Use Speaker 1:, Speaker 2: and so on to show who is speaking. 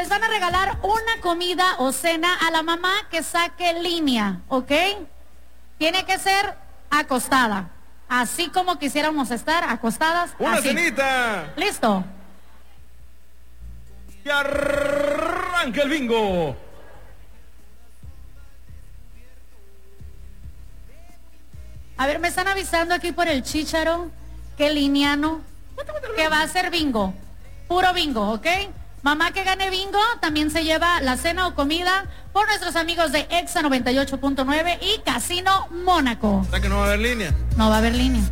Speaker 1: les van a regalar una comida o cena a la mamá que saque línea, ¿ok? Tiene que ser acostada, así como quisiéramos estar acostadas.
Speaker 2: ¡Una
Speaker 1: así.
Speaker 2: cenita!
Speaker 1: ¿Listo?
Speaker 2: ¡Y arranca el bingo!
Speaker 1: A ver, me están avisando aquí por el chícharo que Liniano, que va a ser bingo, puro bingo, ¿ok? Mamá que gane bingo también se lleva la cena o comida por nuestros amigos de Exa 98.9 y Casino Mónaco.
Speaker 2: ¿Verdad que no va a haber línea?
Speaker 1: No va a haber línea.